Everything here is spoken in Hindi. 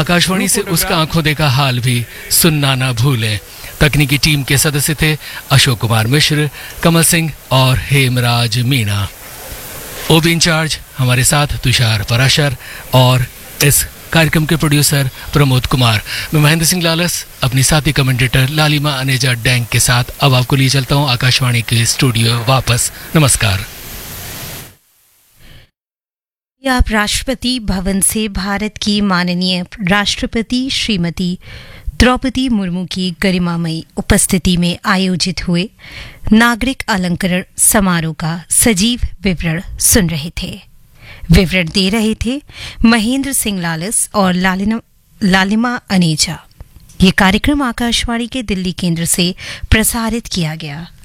आकाशवाणी से उसका आंखों देखा हाल भी सुनना ना भूलें। तकनीकी टीम के सदस्य थे अशोक कुमार मिश्र, कमल सिंह और हेमराज मीणा। ओबी इंचार्ज हमारे साथ तुषार पराशर और इस कार्यक्रम के प्रोड्यूसर प्रमोद कुमार। मैं महेंद्र सिंह लालस अपनी साथी कमेंटेटर लालिमा अनेजा डैंग के साथ अब आपको लिए चलता हूं आकाशवाणी के स्टूडियो वापस। नमस्कार। आप राष्ट्रपति भवन से भारत की माननीय राष्ट्रपति श्रीमती द्रौपदी मुर्मू की गरिमामयी उपस्थिति में आयोजित हुए नागरिक अलंकरण समारोह का सजीव विवरण सुन रहे थे। विवरण दे रहे थे महेंद्र सिंह लालस और लालिमा अनेजा। ये कार्यक्रम आकाशवाणी के दिल्ली केंद्र से प्रसारित किया गया।